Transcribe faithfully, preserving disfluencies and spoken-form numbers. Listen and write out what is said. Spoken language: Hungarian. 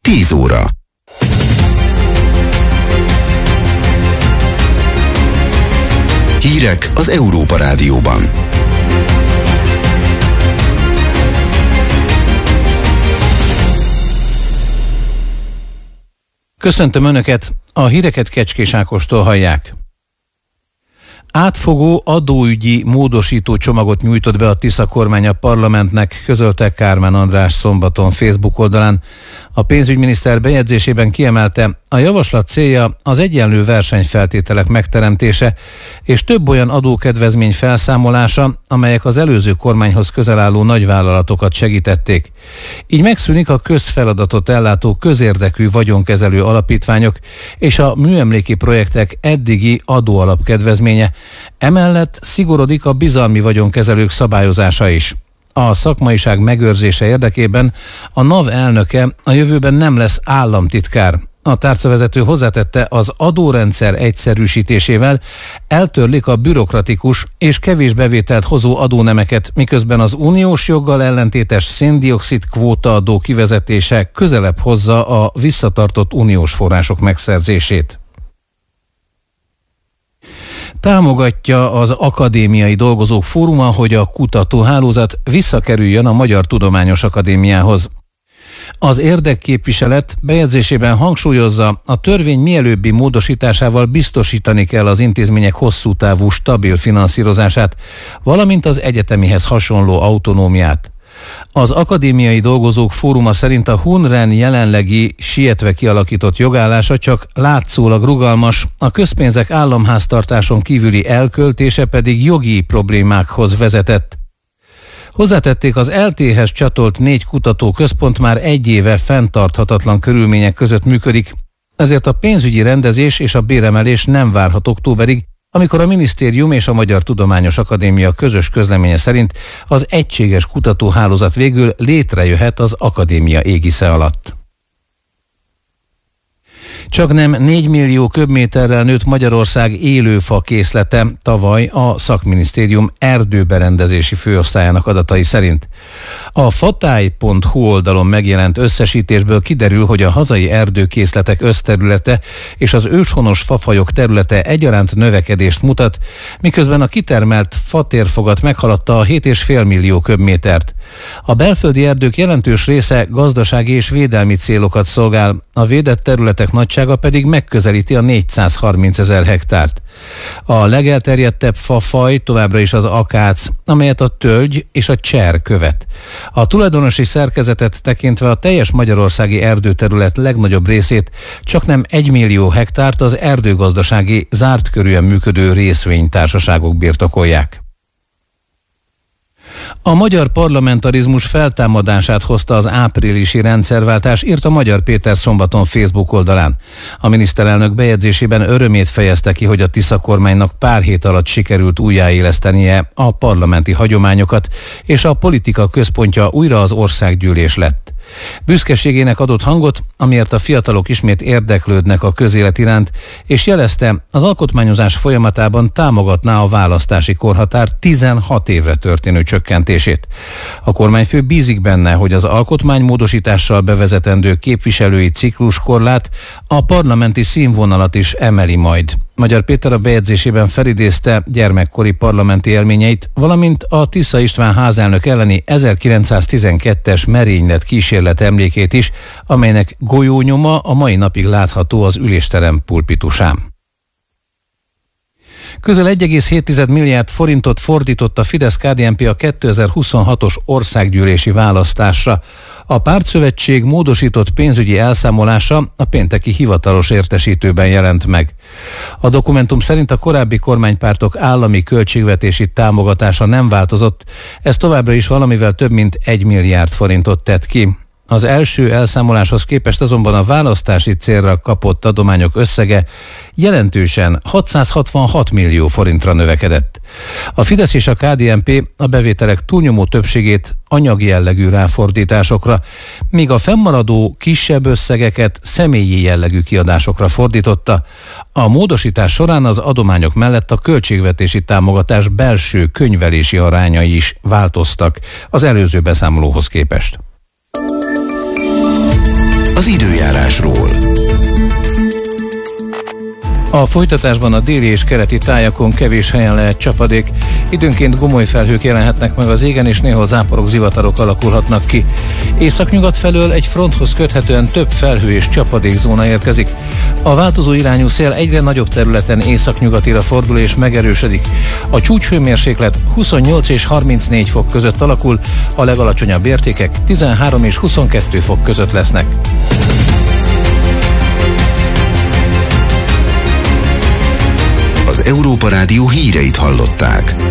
tíz óra. Hírek az Európa Rádióban. Köszöntöm Önöket, a híreket Kecskés Ákostól hallják. Átfogó adóügyi módosító csomagot nyújtott be a Tisza kormány a parlamentnek, közölte Kármán András szombaton Facebook oldalán. A pénzügyminiszter bejegyzésében kiemelte, a javaslat célja az egyenlő versenyfeltételek megteremtése és több olyan adókedvezmény felszámolása, amelyek az előző kormányhoz közel álló nagyvállalatokat segítették. Így megszűnik a közfeladatot ellátó közérdekű vagyonkezelő alapítványok és a műemléki projektek eddigi adóalapkedvezménye. Emellett szigorodik a bizalmi vagyonkezelők szabályozása is. A szakmaiság megőrzése érdekében a NAV elnöke a jövőben nem lesz államtitkár. A tárcavezető hozzátette, az adórendszer egyszerűsítésével eltörlik a bürokratikus és kevés bevételt hozó adónemeket, miközben az uniós joggal ellentétes széndioxid kvóta adó kivezetése közelebb hozza a visszatartott uniós források megszerzését. Támogatja az Akadémiai Dolgozók Fóruma, hogy a kutatóhálózat visszakerüljön a Magyar Tudományos Akadémiához. Az érdekképviselet bejegyzésében hangsúlyozza, a törvény mielőbbi módosításával biztosítani kell az intézmények hosszú távú stabil finanszírozását, valamint az egyetemihez hasonló autonómiát. Az Akadémiai Dolgozók Fóruma szerint a Hunren jelenlegi sietve kialakított jogállása csak látszólag rugalmas, a közpénzek államháztartáson kívüli elköltése pedig jogi problémákhoz vezetett. Hozzátették, az é el té-hez csatolt négy kutatóközpont már egy éve fenntarthatatlan körülmények között működik, ezért a pénzügyi rendezés és a béremelés nem várhat októberig, amikor a minisztérium és a Magyar Tudományos Akadémia közös közleménye szerint az egységes kutatóhálózat végül létrejöhet az akadémia égisze alatt. Csaknem négy millió köbméterrel nőtt Magyarország élőfa készlete tavaly a szakminisztérium erdőberendezési főosztályának adatai szerint. A fatály pont hu oldalon megjelent összesítésből kiderül, hogy a hazai erdőkészletek összterülete és az őshonos fafajok területe egyaránt növekedést mutat, miközben a kitermelt fatérfogat meghaladta a hét egész öt millió köbmétert. A belföldi erdők jelentős része gazdasági és védelmi célokat szolgál, a védett területek nagysága pedig megközelíti a négyszázharmincezer hektárt. A legelterjedtebb fafaj továbbra is az akác, amelyet a tölgy és a cser követ. A tulajdonosi szerkezetet tekintve a teljes magyarországi erdőterület legnagyobb részét, csaknem egy millió hektárt az erdőgazdasági zárt körűen működő részvénytársaságok birtokolják. A magyar parlamentarizmus feltámadását hozta az áprilisi rendszerváltás, írta Magyar Péter szombaton Facebook oldalán. A miniszterelnök bejegyzésében örömét fejezte ki, hogy a Tisza kormánynak pár hét alatt sikerült újjáélesztenie a parlamenti hagyományokat, és a politika központja újra az országgyűlés lett. Büszkeségének adott hangot, amiért a fiatalok ismét érdeklődnek a közélet iránt, és jelezte, az alkotmányozás folyamatában támogatná a választási korhatár tizenhat évre történő csökkentését. A kormányfő bízik benne, hogy az alkotmánymódosítással bevezetendő képviselői cikluskorlát a parlamenti színvonalat is emeli majd. Magyar Péter a bejegyzésében felidézte gyermekkori parlamenti élményeit, valamint a Tisza István házelnök elleni ezerkilencszáztizenkettes merénylet kísérlet emlékét is, amelynek golyónyoma a mai napig látható az ülésterem pulpitusán. Közel egy egész hét milliárd forintot fordított a Fidesz-ká dé en pé a kétezer-huszonhatos országgyűlési választásra. A pártszövetség módosított pénzügyi elszámolása a pénteki hivatalos értesítőben jelent meg. A dokumentum szerint a korábbi kormánypártok állami költségvetési támogatása nem változott, ez továbbra is valamivel több mint egy milliárd forintot tett ki. Az első elszámoláshoz képest azonban a választási célra kapott adományok összege jelentősen hatszázhatvanhat millió forintra növekedett. A Fidesz és a ká dé en pé a bevételek túlnyomó többségét anyagi jellegű ráfordításokra, míg a fennmaradó kisebb összegeket személyi jellegű kiadásokra fordította. A módosítás során az adományok mellett a költségvetési támogatás belső könyvelési arányai is változtak az előző beszámolóhoz képest. Az időjárás. időjárásról. A folytatásban a déli és keleti tájakon kevés helyen lehet csapadék. Időnként gomoly felhők jelenhetnek meg az égen, és néhol záporok, zivatarok alakulhatnak ki. Északnyugat felől egy fronthoz köthetően több felhő és csapadékzóna érkezik. A változó irányú szél egyre nagyobb területen északnyugatira fordul és megerősödik. A csúcshőmérséklet huszonnyolc és harmincnégy fok között alakul, a legalacsonyabb értékek tizenhárom és huszonkettő fok között lesznek. Az Európa Rádió híreit hallották.